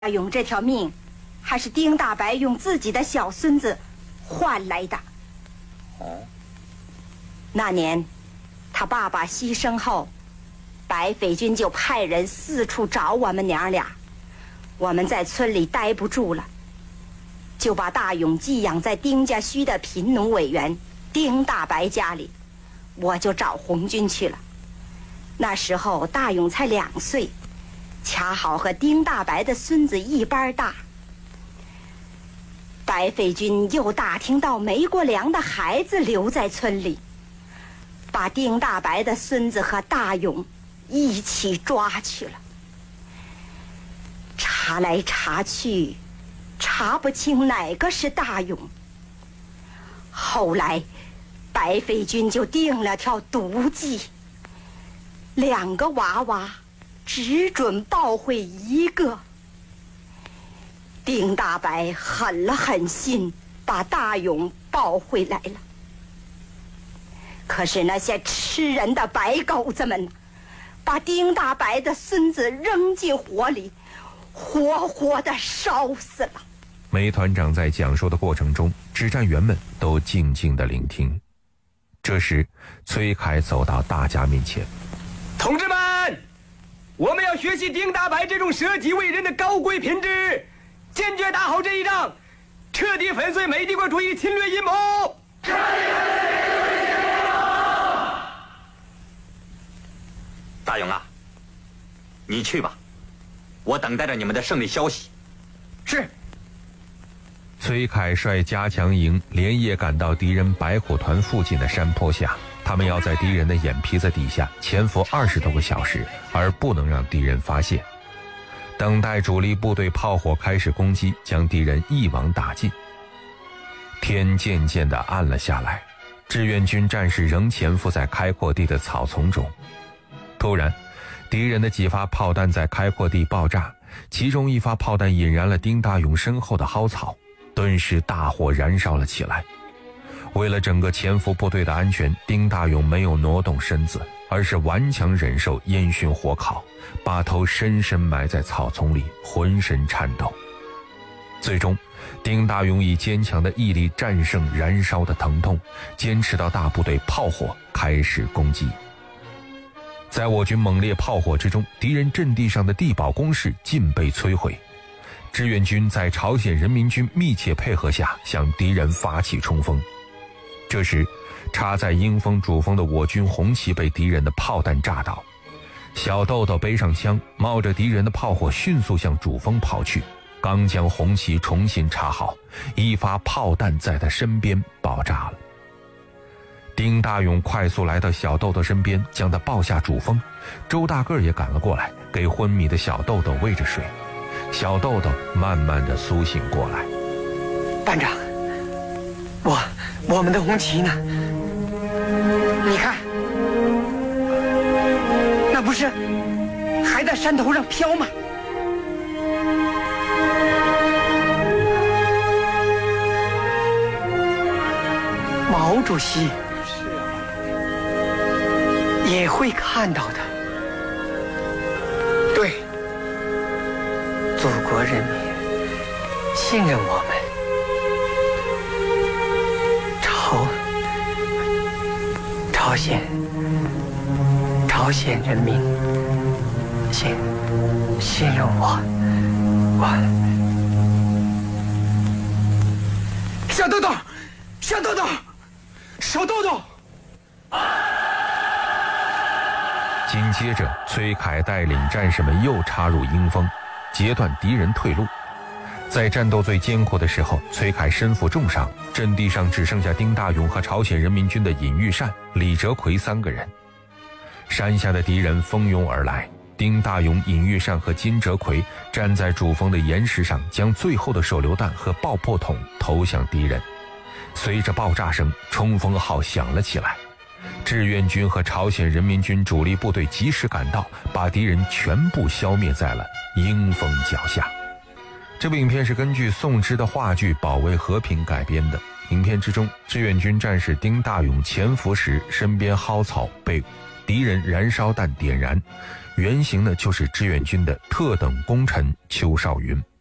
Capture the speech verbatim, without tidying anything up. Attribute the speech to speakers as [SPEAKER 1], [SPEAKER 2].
[SPEAKER 1] 勇这条命，还是丁大白用自己的小孙子换来的。
[SPEAKER 2] 哦，
[SPEAKER 1] 那年他爸爸牺牲后，白匪军就派人四处找我们娘俩，我们在村里待不住了，就把大勇寄养在丁家圩的贫农委员丁大白家里，我就找红军去了。那时候大勇才两岁，恰好和丁大白的孙子一般大。白匪军又打听到没过粮的孩子留在村里，把丁大白的孙子和大勇一起抓去了。查来查去，查不清哪个是大勇。后来白匪军就定了条毒计，两个娃娃只准抱回一个。丁大白狠了狠心，把大勇抱回来了。可是那些吃人的白狗子们，把丁大白的孙子扔进火里，活活的烧死了。
[SPEAKER 3] 梅团长在讲述的过程中，指战员们都静静地聆听。这时，崔凯走到大家面前：“
[SPEAKER 4] 同志们，我们要学习丁大白这种舍己为人的高贵品质，坚决打好这一仗，彻底粉碎美帝国主义侵略阴谋。”彻底粉碎美帝国主义侵略阴谋。
[SPEAKER 2] 大勇啊，你去吧，我等待着你们的胜利消息。
[SPEAKER 4] 是。
[SPEAKER 3] 崔凯率加强营连夜赶到敌人白虎团附近的山坡下，他们要在敌人的眼皮子底下潜伏二十多个小时，而不能让敌人发现。等待主力部队炮火开始攻击，将敌人一网打尽。天渐渐地暗了下来，志愿军战士仍潜伏在开阔地的草丛中。突然，敌人的几发炮弹在开阔地爆炸，其中一发炮弹引燃了丁大勇身后的蒿草，顿时大火燃烧了起来。为了整个潜伏部队的安全，丁大勇没有挪动身子，而是顽强忍受烟熏火烤，把头深深埋在草丛里，浑身颤抖。最终，丁大勇以坚强的毅力战胜燃烧的疼痛，坚持到大部队炮火开始攻击。在我军猛烈炮火之中，敌人阵地上的地堡工事尽被摧毁。志愿军在朝鲜人民军密切配合下向敌人发起冲锋。这时，插在鹰峰主峰的我军红旗被敌人的炮弹炸倒，小豆豆背上枪，冒着敌人的炮火迅速向主峰跑去。刚将红旗重新插好，一发炮弹在他身边爆炸了。丁大勇快速来到小豆豆身边，将他抱下主峰。周大个也赶了过来，给昏迷的小豆豆喂着水。小豆豆慢慢地苏醒过来。
[SPEAKER 4] 班长，我我们的红旗呢？你看，那不是还在山头上飘吗？毛主席也会看到的。对，祖国人民信任我们，朝朝鲜朝鲜人民信信任我，我小豆豆，小豆豆，小豆豆。
[SPEAKER 3] 紧接着，崔凯带领战士们又插入鹰峰，截断敌人退路。在战斗最艰苦的时候，崔凯身负重伤，阵地上只剩下丁大勇和朝鲜人民军的尹玉善、李哲奎三个人。山下的敌人蜂拥而来，丁大勇、尹玉善和金哲奎站在主峰的岩石上，将最后的手榴弹和爆破筒投向敌人。随着爆炸声，冲锋号响了起来。志愿军和朝鲜人民军主力部队及时赶到，把敌人全部消灭在了鹰峰脚下。这部影片是根据宋之的话剧《保卫和平》改编的。影片之中，志愿军战士丁大勇潜伏时，身边蒿草被敌人燃烧弹点燃，原型呢就是志愿军的特等功臣邱少云。